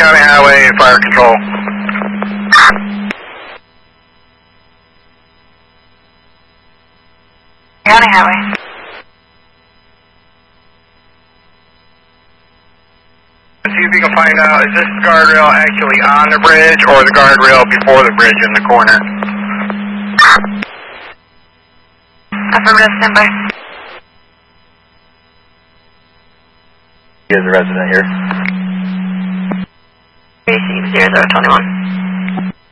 County Highway, fire control. County Highway. See if you can find out, is this guardrail actually on the bridge or the guardrail before the bridge in the corner? Affirmative, standby. He is a resident here. 360021.